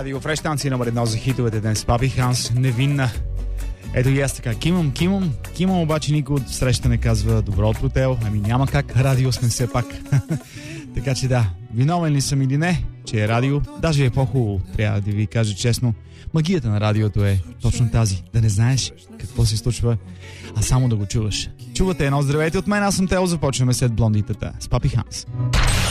радио. Фреш станция номер 1 за хитовете днес. Папи Ханс, невинна. Ето и аз така. Кимам, обаче никой от среща не казва добро утро, Тео. Ами няма как, радио сме все пак. Така че да, виновен ли съм или не, че е радио, даже е по-хубаво, трябва да ви кажа честно. Магията на радиото е точно тази, да не знаеш какво се случва, а само да го чуваш. Чувате едно здравейте от мен, аз съм Тео, започваме след блондитата с Папи Ханс.